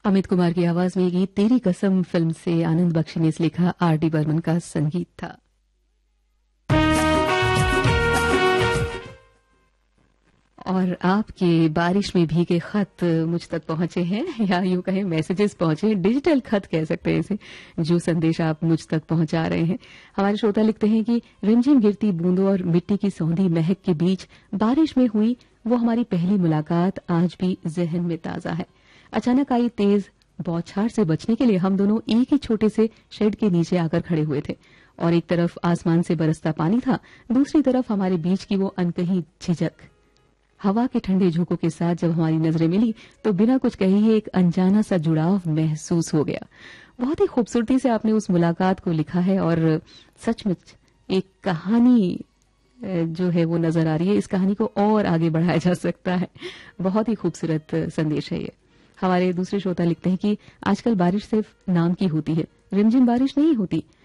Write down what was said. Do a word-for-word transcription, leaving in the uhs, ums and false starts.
अमित कुमार की आवाज में ये गीत तेरी कसम फिल्म से आनंद बख्शी ने लिखा, आर डी बर्मन का संगीत था। और आपके बारिश में भीगे खत मुझ तक पहुंचे हैं, या यूं कहें मैसेजेस पहुंचे हैं, डिजिटल खत कह सकते हैं इसे, जो संदेश आप मुझ तक पहुंचा रहे हैं। हमारे श्रोता लिखते हैं कि रिमझिम गिरती बूंदों और मिट्टी की सौंधी महक के बीच बारिश में हुई वो हमारी पहली मुलाकात आज भी जहन में ताजा है। अचानक आई तेज बौछार से बचने के लिए हम दोनों एक ही छोटे से शेड के नीचे आकर खड़े हुए थे, और एक तरफ आसमान से बरसता पानी था, दूसरी तरफ हमारे बीच की वो अनकही झिझक। हवा के ठंडे झोंकों के साथ जब हमारी नजरें मिली तो बिना कुछ कहे ही एक अनजाना सा जुड़ाव महसूस हो गया। बहुत ही खूबसूरती से आपने उस मुलाकात को लिखा है, और सचमुच एक कहानी जो है वो नजर आ रही है। इस कहानी को और आगे बढ़ाया जा सकता है। बहुत ही खूबसूरत संदेश है ये। हमारे दूसरे श्रोता लिखते हैं कि आजकल बारिश सिर्फ नाम की होती है, रिमझिम बारिश नहीं होती,